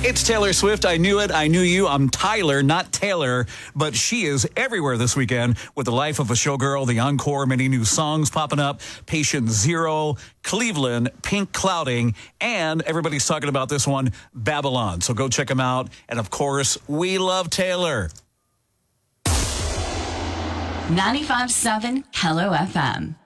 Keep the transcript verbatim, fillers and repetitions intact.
It's Taylor Swift. I knew it. I knew you. I'm Tyler, not Taylor, but she is everywhere this weekend with The Life of a Showgirl, The Encore, many new songs popping up, Patient Zero, Cleveland, Pink Clouding, and everybody's talking about this one, Babylon. So go check them out. And of course, we love Taylor. ninety-five point seven Hello F M.